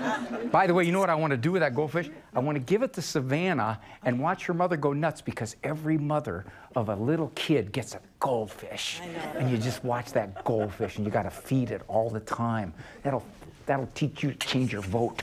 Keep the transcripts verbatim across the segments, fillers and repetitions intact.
By the way, you know what I want to do with that goldfish? I want to give it to Savannah and watch her mother go nuts, because every mother of a little kid gets a goldfish. I know. And you just watch that goldfish, and you got to feed it all the time. That'll, that'll teach you to change your vote.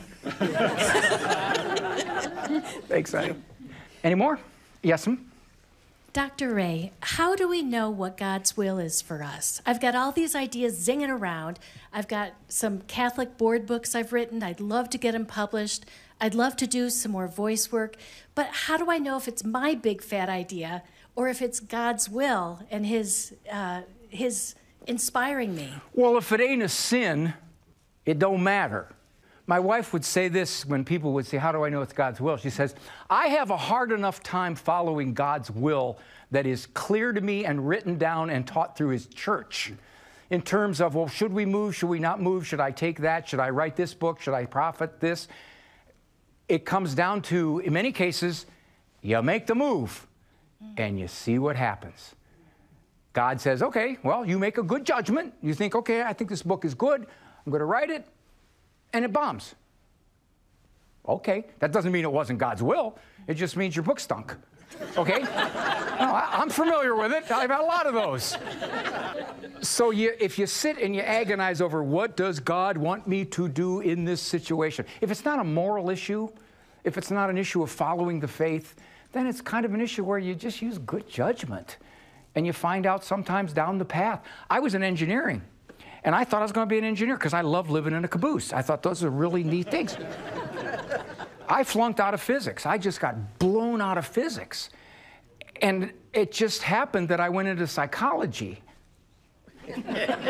Thanks, honey. Any more? Yes, ma'am? Doctor Ray, how do we know what God's will is for us? I've got all these ideas zinging around. I've got some Catholic board books I've written. I'd love to get them published. I'd love to do some more voice work. But how do I know if it's my big fat idea or if it's God's will and his, uh, his inspiring me? Well, if it ain't a sin, it don't matter. My wife would say this when people would say, how do I know it's God's will? She says, I have a hard enough time following God's will that is clear to me and written down and taught through his church. In terms of, well, should we move? Should we not move? Should I take that? Should I write this book? Should I profit this? It comes down to, in many cases, you make the move and you see what happens. God says, okay, well, you make a good judgment. You think, okay, I think this book is good. I'm going to write it. And it bombs. Okay, that doesn't mean it wasn't God's will. It just means your book stunk. Okay? No, I, I'm familiar with it. I've had a lot of those. So you, if you sit and you agonize over what does God want me to do in this situation, if it's not a moral issue, if it's not an issue of following the faith, then it's kind of an issue where you just use good judgment. And you find out sometimes down the path. I was in engineering. And I thought I was going to be an engineer because I love living in a caboose. I thought those are really neat things. I flunked out of physics. I just got blown out of physics. And it just happened that I went into psychology. But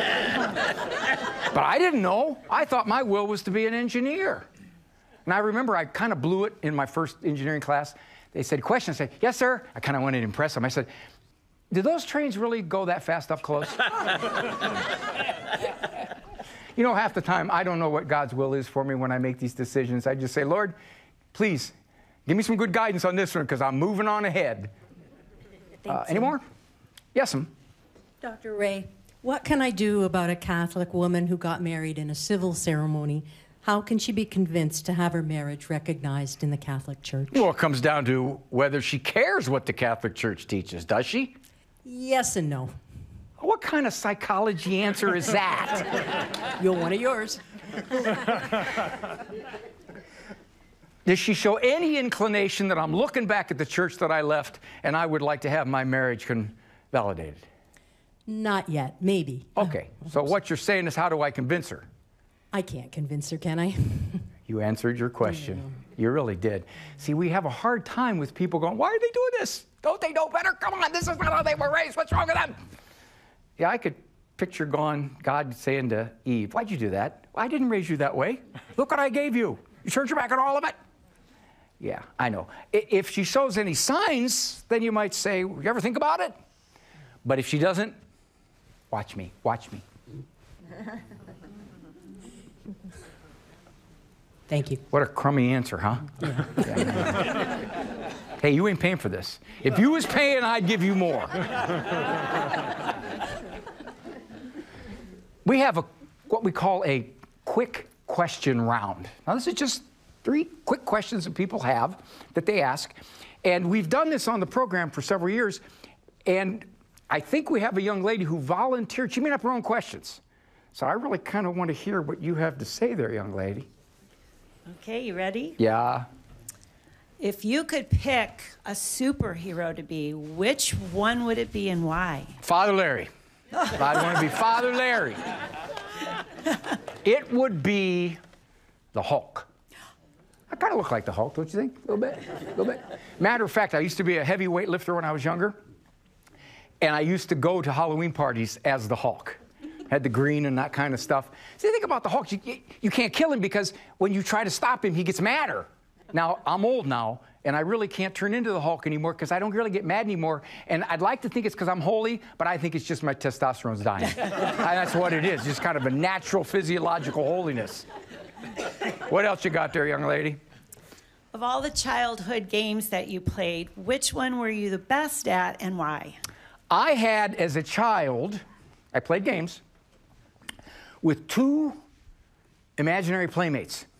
I didn't know. I thought my will was to be an engineer. And I remember I kind of blew it in my first engineering class. They said, question. I said, yes, sir. I kind of wanted to impress them. I said, did those trains really go that fast up close? You know, half the time, I don't know what God's will is for me when I make these decisions. I just say, Lord, please, give me some good guidance on this one, because I'm moving on ahead. Uh, any more? Yes, ma'am. Doctor Ray, what can I do about a Catholic woman who got married in a civil ceremony? How can she be convinced to have her marriage recognized in the Catholic Church? Well, it comes down to whether she cares what the Catholic Church teaches, does she? Yes and no. What kind of psychology answer is that? You're one of yours. Does she show any inclination that I'm looking back at the church that I left and I would like to have my marriage con validated? Not yet, maybe. Okay, so what you're saying is, how do I convince her? I can't convince her, can I? You answered your question. You really did. See, we have a hard time with people going, why are they doing this? Don't they know better? Come on, this is not how they were raised. What's wrong with them? Yeah, I could picture going, God saying to Eve, why'd you do that? Well, I didn't raise you that way. Look what I gave you. You turned your back on all of it. Yeah, I know. If she shows any signs, then you might say, you ever think about it? But if she doesn't, watch me, watch me. Thank you. What a crummy answer, huh? Yeah. Yeah. Hey, you ain't paying for this. If you was paying, I'd give you more. We have a, what we call a quick question round. Now, this is just three quick questions that people have that they ask. And we've done this on the program for several years. And I think we have a young lady who volunteered. She made up her own questions. So I really kind of want to hear what you have to say there, young lady. Okay, you ready? Yeah. If you could pick a superhero to be, which one would it be and why? Father Larry. I'd want to be Father Larry. It would be the Hulk. I kind of look like the Hulk, don't you think? A little bit, a little bit. Matter of fact, I used to be a heavy weightlifter when I was younger, and I used to go to Halloween parties as the Hulk. Had the green and that kind of stuff. See, the thing about the Hulk, you, you can't kill him because when you try to stop him, he gets madder. Now, I'm old now, and I really can't turn into the Hulk anymore because I don't really get mad anymore. And I'd like to think it's because I'm holy, but I think it's just my testosterone's dying. That's what it is, just kind of a natural physiological holiness. What else you got there, young lady? Of all the childhood games that you played, which one were you the best at and why? I had, as a child, I played games with two imaginary playmates.